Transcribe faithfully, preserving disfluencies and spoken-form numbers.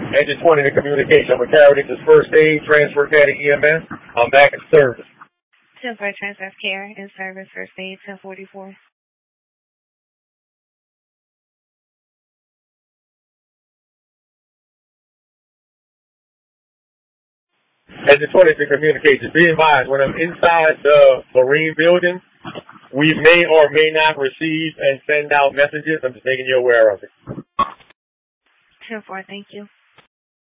Engine twenty to communication. I'm going to carry this as first aid, transfer caddy E M S. I'm back in service. ten four transfer care in service, first aid, ten forty-four. Engine twenty to communication. Be advised, when I'm inside the Marine building, we may or may not receive and send out messages. I'm just making you aware of it. ten four, thank you.